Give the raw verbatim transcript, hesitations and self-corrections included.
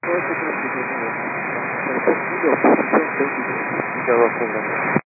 Pode ser que não seja, não. Mas é possível, possível, tem que. Fica lá,